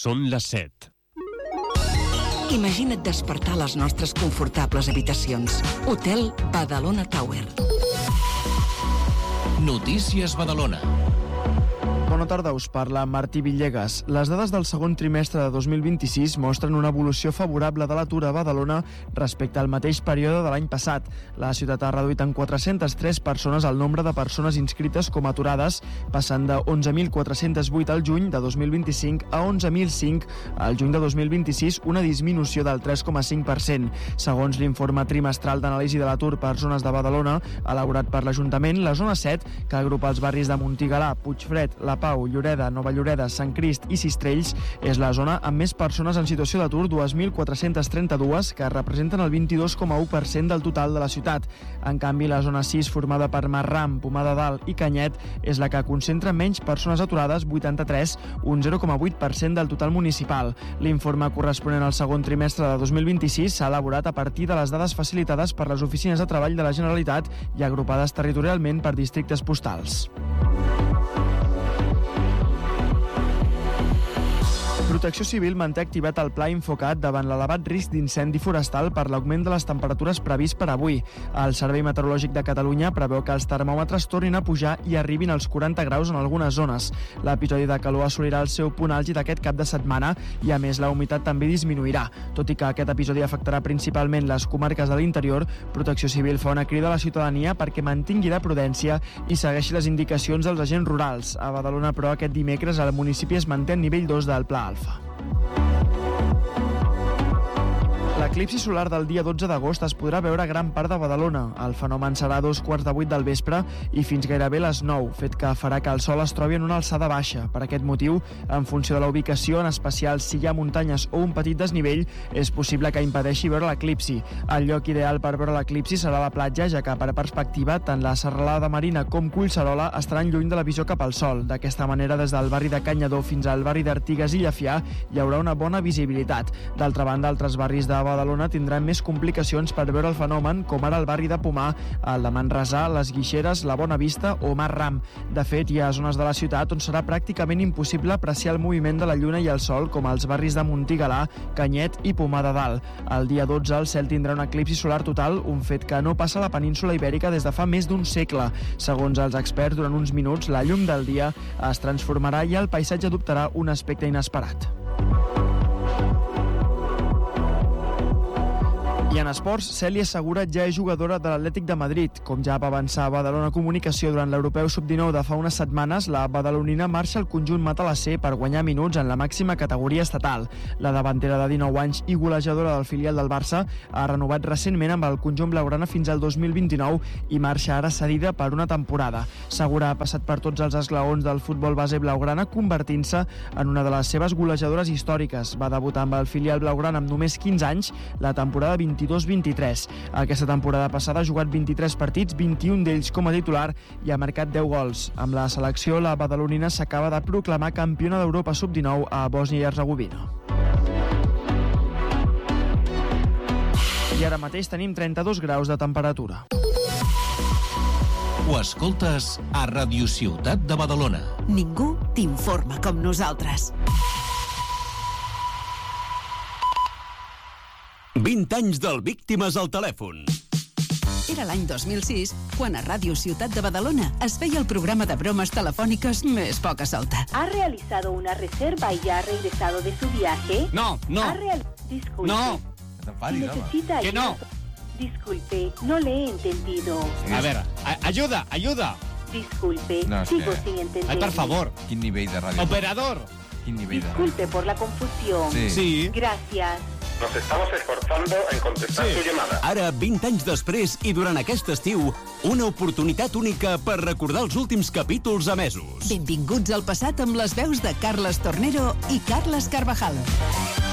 Són les 7. Imagina't despertar a les nostres confortables habitacions. Hotel Badalona Tower. Notícies Badalona. Bona tarda, us parla Martí Villegas. Les dades del segon trimestre de 2026 mostren una evolució favorable de l'atur a Badalona respecte al mateix període de l'any passat. La ciutat ha reduït en 403 persones el nombre de persones inscrites com a aturades, passant de 11.408 al juny de 2025 a 11.005 al juny de 2026, una disminució del 3,5%. Segons l'informe trimestral d'anàlisi de l'atur per zones de Badalona, elaborat per l'Ajuntament, la zona 7, que agrupa els barris de Montigalà, Puigfred, La Pau, Lloreda, Nova Lloreda, Sant Crist i Sistrells, és la zona amb més persones en situació d'atur, 2.432, que representen el 22,1% del total de la ciutat. En canvi, la zona 6, formada per Marram, Pomar de Dalt i Canyet, és la que concentra menys persones aturades, 83, un 0,8% del total municipal. L'informe corresponent al segon trimestre de 2026 s'ha elaborat a partir de les dades facilitades per les oficines de treball de la Generalitat i agrupades territorialment per districtes postals. Protecció Civil manté activat el pla Infocat davant l'elevat risc d'incendi forestal per l'augment de les temperatures previst per avui. El Servei Meteorològic de Catalunya preveu que els termòmetres tornin a pujar i arribin als 40 graus en algunes zones. L'episodi de calor assolirà el seu punt àlgid aquest cap de setmana i, a més, la humitat també disminuirà. Tot i que aquest episodi afectarà principalment les comarques de l'interior, Protecció Civil fa una crida a la ciutadania perquè mantingui la prudència i segueixi les indicacions dels agents rurals. A Badalona, però, aquest dimecres el municipi es manté en nivell 2 del Pla Alfa. L'eclipsi solar del dia 12 d'agost es podrà veure a gran part de Badalona. El fenomen serà a 7:15 del vespre i fins gairebé les 9, fet que farà que el sol es trobi en una alçada baixa. Per aquest motiu, en funció de la ubicació, en especial si hi ha muntanyes o un petit desnivell, és possible que impedeixi veure l'eclipsi. El lloc ideal per veure l'eclipsi serà la platja, ja que per perspectiva, tant la serralada Marina com Collserola estaran lluny de la visió cap al sol. D'aquesta manera, des del barri de Canyadó fins al barri d'Artigues i Llefià hi haurà una bona visibilitat. D'altra banda, altres barris de Badalona tindran més complicacions per veure el fenomen, com ara el barri de Pomar, el de Manresà, les Guixeres, la Bona Vista o Marram. De fet, hi ha zones de la ciutat on serà pràcticament impossible apreciar el moviment de la lluna i el sol, com els barris de Montigalà, Canyet i Pomar de Dalt. El dia 12 el cel tindrà un eclipsi solar total, un fet que no passa a la península Ibèrica des de fa més d'un segle. Segons els experts, durant uns minuts la llum del dia es transformarà i el paisatge adoptarà un aspecte inesperat. I en esports, Cèlia Segura ja és jugadora de l'Atlètic de Madrid. Com ja va avançar Badalona Comunicació durant l'Europeu Sub-19 de fa unes setmanes, la badalonina marxa al conjunt matalasser per guanyar minuts en la màxima categoria estatal. La davantera de 19 anys i golejadora del filial del Barça ha renovat recentment amb el conjunt blaugrana fins al 2029 i marxa ara cedida per una temporada. Segura ha passat per tots els esglaons del futbol base blaugrana, convertint-se en una de les seves golejadores històriques. Va debutar amb el filial blaugrana amb només 15 anys, la temporada 22-23. Aquesta temporada passada ha jugat 23 partits, 21 d'ells com a titular i ha marcat 10 gols. Amb la selecció, la badalonina s'acaba de proclamar campiona d'Europa Sub-19 a Bòsnia i Hercegovina. I ara mateix tenim 32 graus de temperatura. Ho escoltes a Radio Ciutat de Badalona. Ningú t'informa com nosaltres. 20 anys del Víctimes al telèfon. Era l'any 2006 quan a Ràdio Ciutat de Badalona es feia el programa de bromes telefòniques més poca solta. ¿Ha realizado una reserva y ya ha regresado de su viaje? No. Disculpe. No. Necesita que no. Disculpe, no le he entendido. A ver, ayuda. Disculpe, No, és sigo que- sin entender. Ay, por favor. Quin nivell de ràdio? Operador. Quin nivell de ràdio? Disculpe por la confusión. Sí. Gracias. Nos estamos esforzando en contestar su llamada. Ara, 20 anys després i durant aquest estiu, una oportunitat única per recordar els últims capítols emesos. Benvinguts al passat amb les veus de Carles Tornero i Carles Carvajal.